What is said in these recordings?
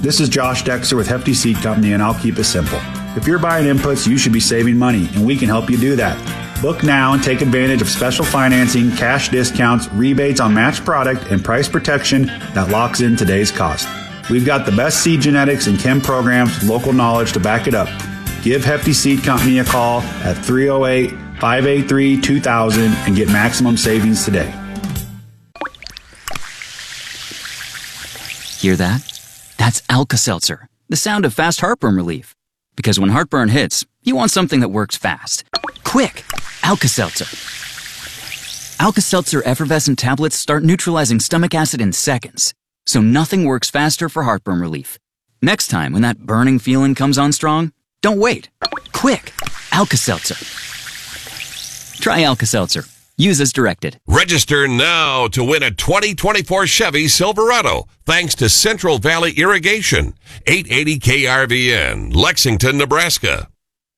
This is Josh Dexter with Hefty Seed Company, and I'll keep it simple. If you're buying inputs, you should be saving money, and we can help you do that. Book now and take advantage of special financing, cash discounts, rebates on matched product, and price protection that locks in today's cost. We've got the best seed genetics and chem programs, local knowledge to back it up. Give Hefty Seed Company a call at 308-583-2000 and get maximum savings today. Hear that? That's Alka-Seltzer, the sound of fast heartburn relief. Because when heartburn hits, you want something that works fast. Quick! Alka-Seltzer. Alka-Seltzer effervescent tablets start neutralizing stomach acid in seconds, so nothing works faster for heartburn relief. Next time when that burning feeling comes on strong, don't wait. Quick! Alka-Seltzer. Try Alka-Seltzer. Use as directed. Register now to win a 2024 Chevy Silverado thanks to Central Valley Irrigation. 880 KRVN, Lexington, Nebraska.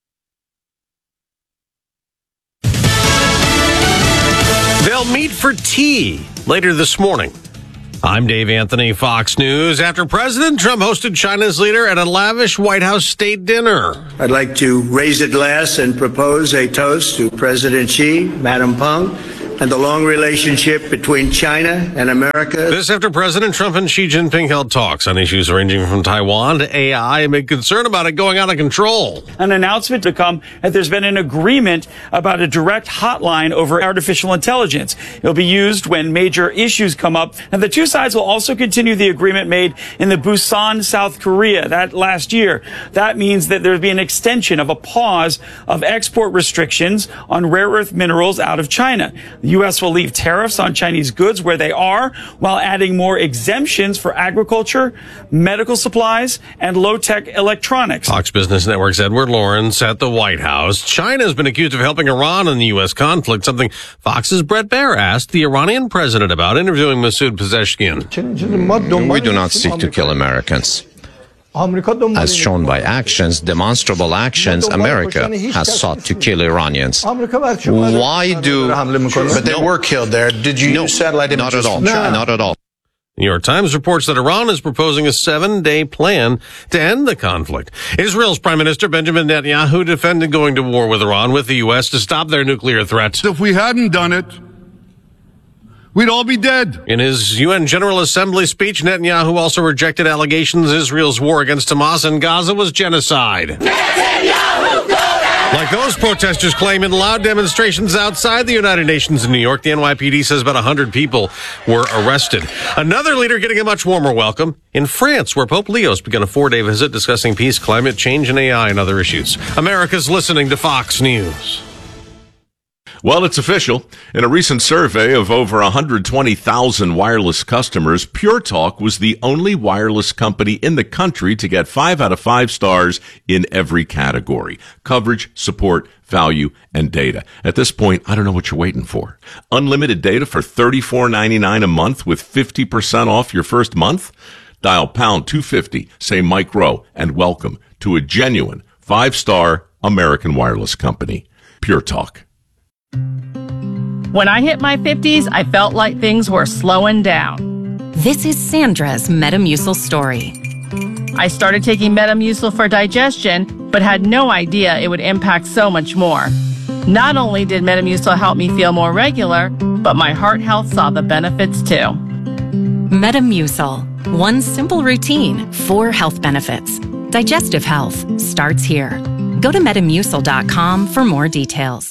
They'll meet for tea later this morning. I'm Dave Anthony, Fox News. After President Trump hosted China's leader at a lavish White House state dinner. I'd like to raise a glass and propose a toast to President Xi, Madam Peng, and the long relationship between China and America. This after President Trump and Xi Jinping held talks on issues ranging from Taiwan to AI amid concern about it going out of control. An announcement to come that there's been an agreement about a direct hotline over artificial intelligence. It'll be used when major issues come up. And the two sides will also continue the agreement made in the Busan, South Korea, that last year. That means that there'll be an extension of a pause of export restrictions on rare earth minerals out of China. The U.S. will leave tariffs on Chinese goods where they are, while adding more exemptions for agriculture, medical supplies, and low-tech electronics. Fox Business Network's Edward Lawrence at the White House. China has been accused of helping Iran in the U.S. conflict, something Fox's Bret Baier asked the Iranian president about, interviewing Masoud Pezeshkian. We do not seek to kill Americans. As shown by actions, demonstrable actions, America has sought to kill Iranians. Why do... But they were killed there. Did you use satellite images? Not at all. Not at all. New York Times reports that Iran is proposing a 7-day plan to end the conflict. Israel's Prime Minister Benjamin Netanyahu defended going to war with Iran with the U.S. to stop their nuclear threat. If we hadn't done it, we'd all be dead. In his UN General Assembly speech, Netanyahu also rejected allegations Israel's war against Hamas in Gaza was genocide. Like those protesters claim in loud demonstrations outside the United Nations in New York, the NYPD says about 100 people were arrested. Another leader getting a much warmer welcome in France, where Pope Leo's begun a 4-day visit discussing peace, climate change, and AI and other issues. America's listening to Fox News. Well, it's official. In a recent survey of over 120,000 wireless customers, Pure Talk was the only wireless company in the country to get 5 out of 5 stars in every category: coverage, support, value, and data. At this point, I don't know what you're waiting for. Unlimited data for $34.99 a month with 50% off your first month? Dial pound 250, say Mike Rowe, and welcome to a genuine 5-star American wireless company. Pure Talk. When I hit my 50s, I felt like things were slowing down. This is Sandra's Metamucil story. I started taking Metamucil for digestion, but had no idea it would impact so much more. Not only did Metamucil help me feel more regular, but my heart health saw the benefits too. Metamucil. One simple routine, 4 health benefits. Digestive health starts here. Go to Metamucil.com for more details.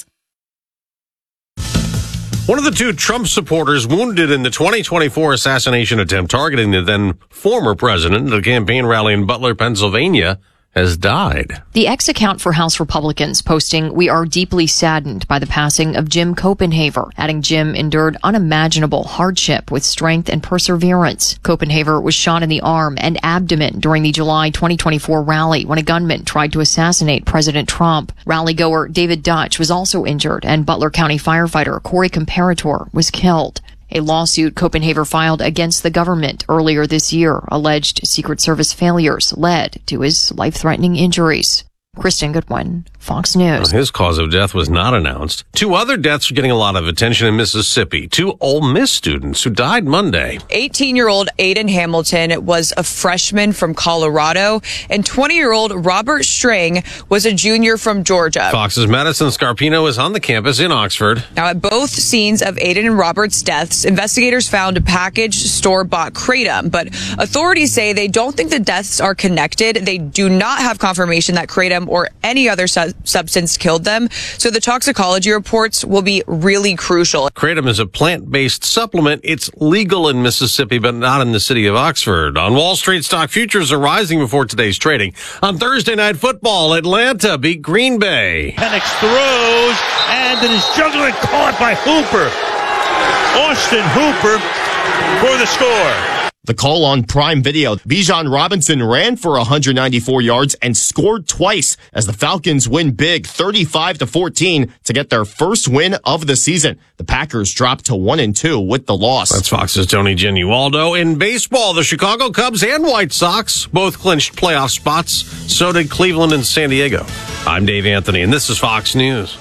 One of the 2 Trump supporters wounded in the 2024 assassination attempt targeting the then former president at a campaign rally in Butler, Pennsylvania, has died. The X account for House Republicans posting, "We are deeply saddened by the passing of Jim Copenhaver," adding Jim endured unimaginable hardship with strength and perseverance. Copenhaver was shot in the arm and abdomen during the July 2024 rally when a gunman tried to assassinate President Trump. Rally-goer David Dutch was also injured, and Butler County firefighter Corey Comparator was killed. A lawsuit Copenhaver filed against the government earlier this year alleged Secret Service failures led to his life-threatening injuries. Kristen Goodwin, Fox News. His cause of death was not announced. Two other deaths are getting a lot of attention in Mississippi. Two Ole Miss students who died Monday. 18-year-old Aiden Hamilton was a freshman from Colorado, and 20-year-old Robert String was a junior from Georgia. Fox's Madison Scarpino is on the campus in Oxford. Now, at both scenes of Aiden and Robert's deaths, investigators found a packaged store-bought kratom, but authorities say they don't think the deaths are connected. They do not have confirmation that kratom or any other substance killed them, so the toxicology reports will be really crucial. Kratom is a plant-based supplement. It's legal in Mississippi, but not in the city of Oxford. On Wall Street, stock futures are rising before today's trading. On Thursday Night Football, Atlanta beat Green Bay. Penix throws, and it is juggled and caught by Hooper. Austin Hooper for the score. The call on Prime Video. Bijan Robinson ran for 194 yards and scored twice as the Falcons win big 35-14 to get their first win of the season. The Packers dropped to 1-2 with the loss. That's Fox's Tony Genualdo. In baseball, the Chicago Cubs and White Sox both clinched playoff spots. So did Cleveland and San Diego. I'm Dave Anthony, and this is Fox News.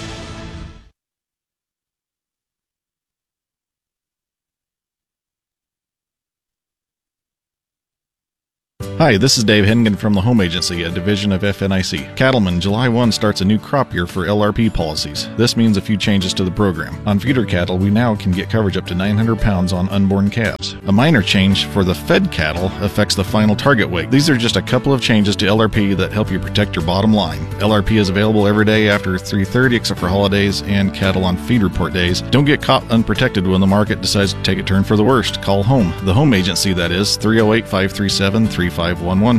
Hi, this is Dave Hennigan from the Home Agency, a division of FNIC. Cattlemen, July 1 starts a new crop year for LRP policies. This means a few changes to the program. On feeder cattle, we now can get coverage up to 900 pounds on unborn calves. A minor change for the fed cattle affects the final target weight. These are just a couple of changes to LRP that help you protect your bottom line. LRP is available every day after 3:30 except for holidays and cattle on feed report days. Don't get caught unprotected when the market decides to take a turn for the worst. Call home. The Home Agency, that is, 308-537-3511.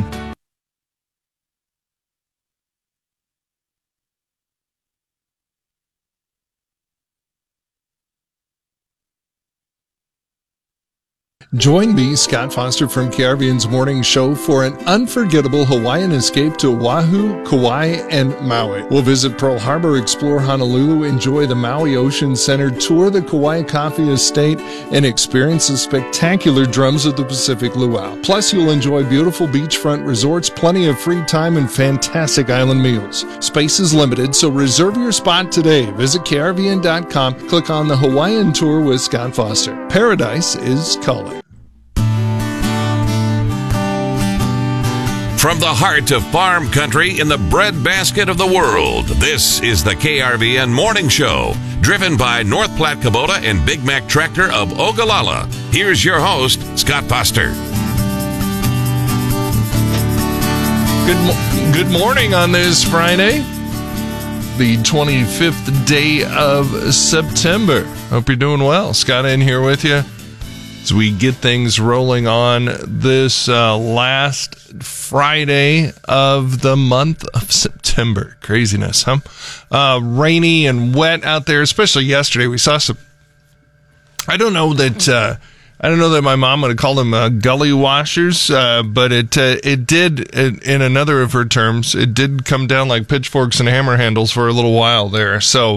Join me, Scott Foster from KRVN's Morning Show for an unforgettable Hawaiian escape to Oahu, Kauai, and Maui. We'll visit Pearl Harbor, explore Honolulu, enjoy the Maui Ocean Center, tour the Kauai Coffee Estate, and experience the spectacular Drums of the Pacific Luau. Plus, you'll enjoy beautiful beachfront resorts, plenty of free time, and fantastic island meals. Space is limited, so reserve your spot today. Visit KRVN.com, click on the Hawaiian Tour with Scott Foster. Paradise is calling. From the heart of farm country in the breadbasket of the world, this is the KRVN Morning Show, driven by North Platte Kubota and Big Mac Tractor of Ogallala. Here's your host, Scott Foster. Good morning on this Friday, the 25th day of September. Hope you're doing well. Scott in here with you as we get things rolling on this last Friday of the month of September. Craziness, huh? Rainy and wet out there, especially yesterday. We saw some. I don't know that my mom would have called them gully washers, but it did, in another of her terms, it did come down like pitchforks and hammer handles for a little while there. So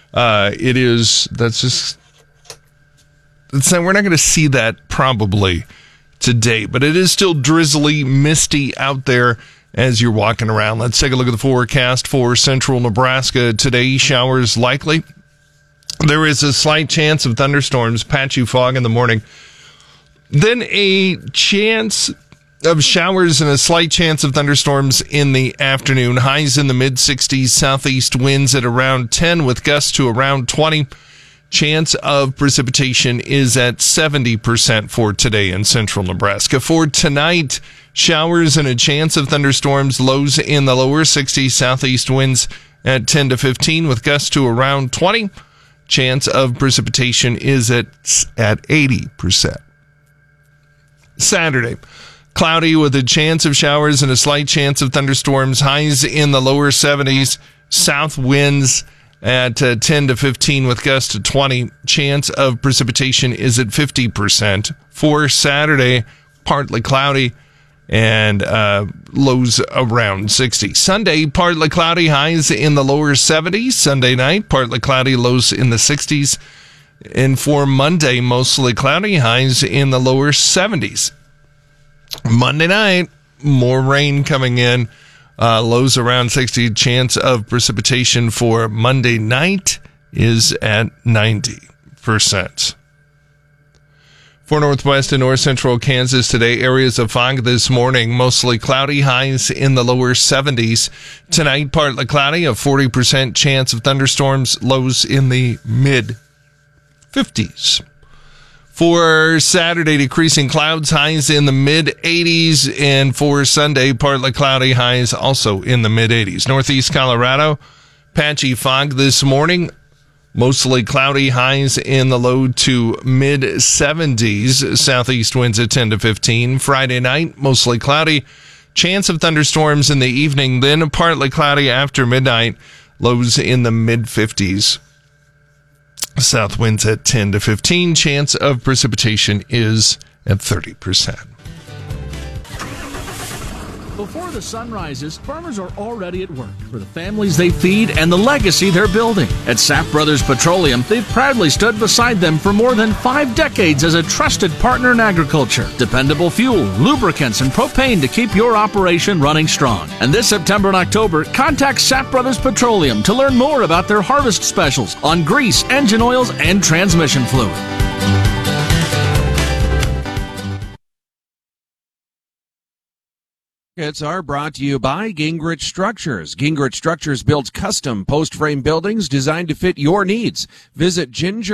we're not going to see that probably today, but it is still drizzly, misty out there as you're walking around. Let's take a look at the forecast for central Nebraska today. Showers likely. There is a slight chance of thunderstorms, patchy fog in the morning. Then a chance of showers and a slight chance of thunderstorms in the afternoon. Highs in the mid-60s, southeast winds at around 10 with gusts to around 20. Chance of precipitation is at 70% for today in central Nebraska. For tonight, showers and a chance of thunderstorms, lows in the lower 60s, southeast winds at 10 to 15 with gusts to around 20. Chance of precipitation is at 80%. Saturday, cloudy with a chance of showers and a slight chance of thunderstorms, highs in the lower 70s, south winds at 10 to 15 with gusts to 20. Chance of precipitation is at 50%. For Saturday, partly cloudy and lows around 60. Sunday, partly cloudy, highs in the lower 70s. Sunday night, partly cloudy, lows in the 60s. And for Monday, mostly cloudy, highs in the lower 70s. Monday night, more rain coming in Lows around 60. Chance of precipitation for Monday night is at 90%. For northwest and north central Kansas today, areas of fog this morning, mostly cloudy, highs in the lower 70s. Tonight, partly cloudy, a 40% chance of thunderstorms, lows in the mid 50s. For Saturday, decreasing clouds, highs in the mid 80s. And for Sunday, partly cloudy, highs also in the mid 80s. Northeast Colorado, patchy fog this morning. Mostly cloudy, highs in the low to mid 70s. Southeast winds at 10 to 15. Friday night, mostly cloudy. Chance of thunderstorms in the evening, then partly cloudy after midnight. Lows in the mid 50s. South winds at 10 to 15. Chance of precipitation is at 30%. Before the sun rises, farmers are already at work for the families they feed and the legacy they're building. At Sapp Brothers Petroleum, they've proudly stood beside them for more than 5 decades as a trusted partner in agriculture. Dependable fuel, lubricants, and propane to keep your operation running strong. And this September and October, contact Sapp Brothers Petroleum to learn more about their harvest specials on grease, engine oils, and transmission fluid. Markets are brought to you by Gingrich Structures. Gingrich Structures builds custom post-frame buildings designed to fit your needs. Visit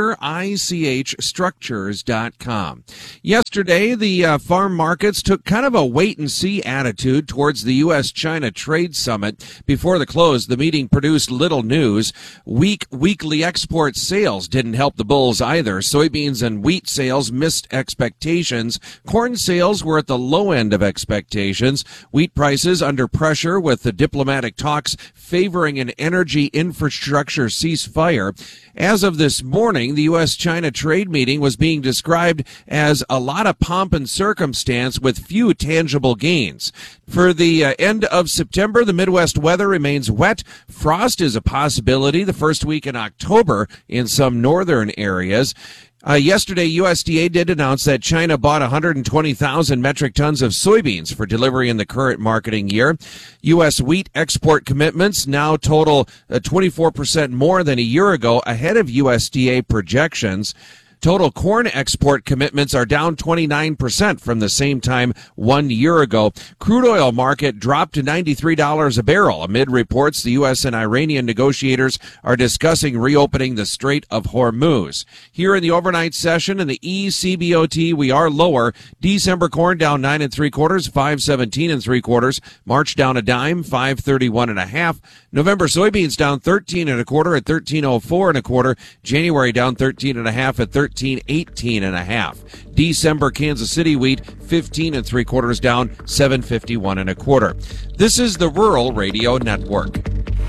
gingerichstructures.com. Yesterday, the farm markets took kind of a wait-and-see attitude towards the U.S.-China trade summit. Before the close, the meeting produced little news. Weak weekly export sales didn't help the bulls either. Soybeans and wheat sales missed expectations. Corn sales were at the low end of expectations. Wheat prices under pressure with the diplomatic talks favoring an energy infrastructure ceasefire. As of this morning, the U.S.-China trade meeting was being described as a lot of pomp and circumstance with few tangible gains. For the end of September, the Midwest weather remains wet. Frost is a possibility the first week in October in some northern areas. Yesterday, USDA did announce that China bought 120,000 metric tons of soybeans for delivery in the current marketing year. U.S. wheat export commitments now total 24% more than a year ago, ahead of USDA projections. Total corn export commitments are down 29% from the same time 1 year ago. Crude oil market dropped to $93 a barrel. Amid reports the U.S. and Iranian negotiators are discussing reopening the Strait of Hormuz. Here in the overnight session in the ECBOT, we are lower. December corn down 9 3/4, 5.17 3/4. March down a dime, 5.31 1/2. November soybeans down 13 1/4 at 13.04 1/4. January down 13 1/2 at 13.18 1/2. December Kansas City wheat 15 3/4 down 7.51 1/4. This is the Rural Radio Network.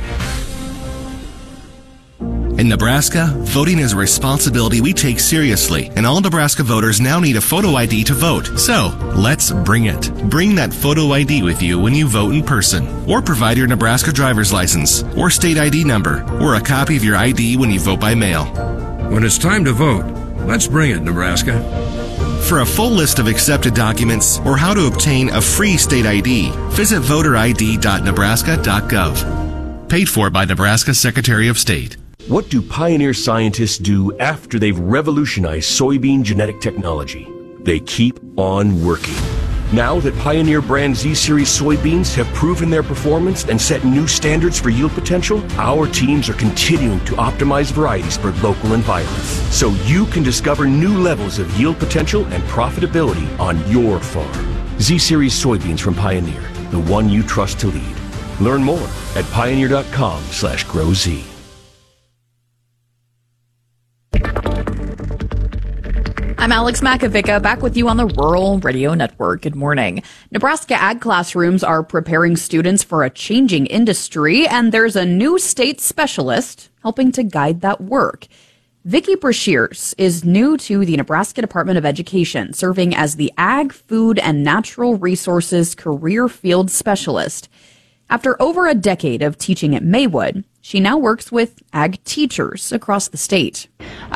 In Nebraska, voting is a responsibility we take seriously, and all Nebraska voters now need a photo ID to vote. So, let's bring it. Bring that photo ID with you when you vote in person, or provide your Nebraska driver's license, or state ID number, or a copy of your ID when you vote by mail. When it's time to vote, let's bring it, Nebraska. For a full list of accepted documents or how to obtain a free state ID, visit voterid.nebraska.gov. Paid for by Nebraska Secretary of State. What do Pioneer scientists do after they've revolutionized soybean genetic technology? They keep on working. Now that Pioneer brand Z-Series soybeans have proven their performance and set new standards for yield potential, our teams are continuing to optimize varieties for local environments, so you can discover new levels of yield potential and profitability on your farm. Z-Series soybeans from Pioneer, the one you trust to lead. Learn more at pioneer.com/growz. I'm Alex Makovica, back with you on the Rural Radio Network. Good morning. Nebraska ag classrooms are preparing students for a changing industry, and there's a new state specialist helping to guide that work. Vicki Brashears is new to the Nebraska Department of Education, serving as the Ag, Food, and Natural Resources Career Field Specialist. After over a decade of teaching at Maywood, she now works with ag teachers across the state.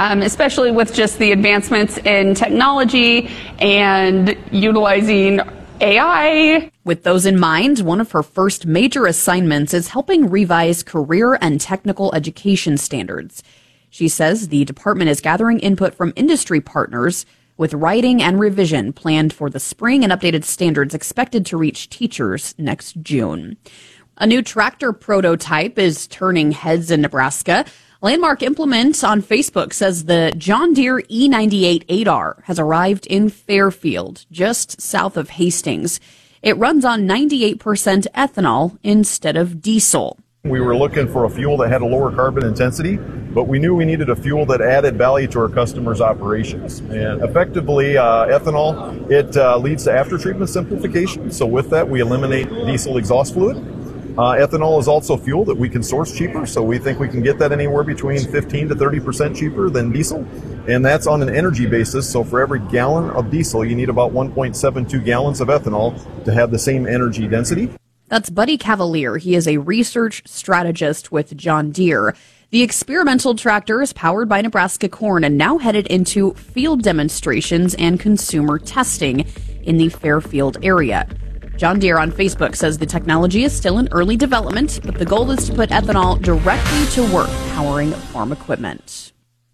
Especially with just the advancements in technology and utilizing AI. With those in mind, one of her first major assignments is helping revise career and technical education standards. She says the department is gathering input from industry partners, with writing and revision planned for the spring and updated standards expected to reach teachers next June. A new tractor prototype is turning heads in Nebraska. Landmark Implement on Facebook says the John Deere E98 8R has arrived in Fairfield, just south of Hastings. It runs on 98% ethanol instead of diesel. We were looking for a fuel that had a lower carbon intensity, but we knew we needed a fuel that added value to our customers' operations. And effectively, ethanol, it leads to after-treatment simplification. So with that, we eliminate diesel exhaust fluid. Ethanol is also fuel that we can source cheaper, so we think we can get that anywhere between 15 to 30% cheaper than diesel, and that's on an energy basis. So for every gallon of diesel, you need about 1.72 gallons of ethanol to have the same energy density. That's Buddy Cavalier. He is a research strategist with John Deere. The experimental tractor is powered by Nebraska corn and now headed into field demonstrations and consumer testing in the Fairfield area. John Deere on Facebook says the technology is still in early development, but the goal is to put ethanol directly to work powering farm equipment.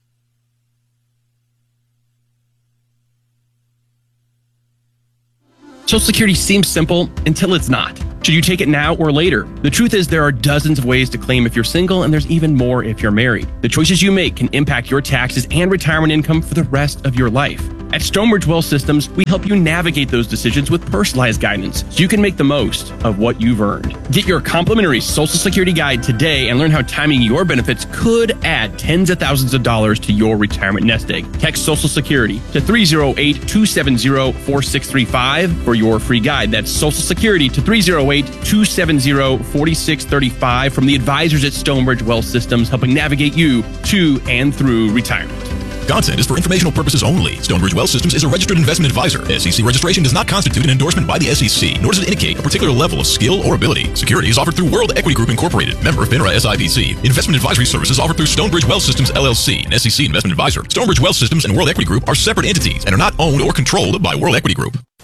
Social Security seems simple until it's not. Should you take it now or later? The truth is there are dozens of ways to claim if you're single, and there's even more if you're married. The choices you make can impact your taxes and retirement income for the rest of your life. At Stonebridge Wealth Systems, we help you navigate those decisions with personalized guidance so you can make the most of what you've earned. Get your complimentary Social Security guide today and learn how timing your benefits could add tens of thousands of dollars to your retirement nest egg. Text Social Security to 308-270-4635 for your free guide. That's Social Security to 308-270-4635 from the advisors at Stonebridge Wealth Systems, helping navigate you to and through retirement. Content is for informational purposes only. Stonebridge Wealth Systems is a registered investment advisor. SEC registration does not constitute an endorsement by the SEC, nor does it indicate a particular level of skill or ability. Securities offered through World Equity Group Incorporated, member of FINRA SIPC. Investment advisory services offered through Stonebridge Wealth Systems LLC, an SEC investment advisor. Stonebridge Wealth Systems and World Equity Group are separate entities and are not owned or controlled by World Equity Group.